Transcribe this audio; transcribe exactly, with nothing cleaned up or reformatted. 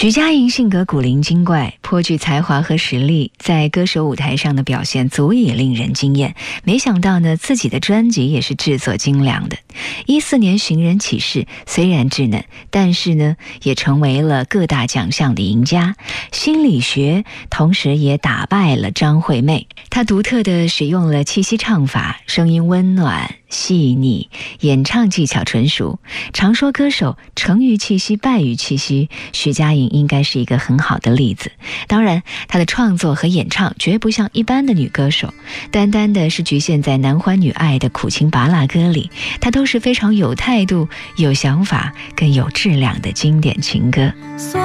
徐佳莹性格古灵精怪，颇具才华和实力，在歌手舞台上的表现足以令人惊艳。没想到呢，自己的专辑也是制作精良的。一四年寻人启事虽然稚嫩，但是呢，也成为了各大奖项的赢家。心理学同时也打败了张惠妹，她独特的使用了气息唱法，声音温暖细腻，演唱技巧纯熟。常说歌手成于气息败于气息，徐佳莹应该是一个很好的例子。当然，她的创作和演唱绝不像一般的女歌手，单单的是局限在男欢女爱的苦情拔辣歌里，她都是非常有态度、有想法跟有质量的经典情歌。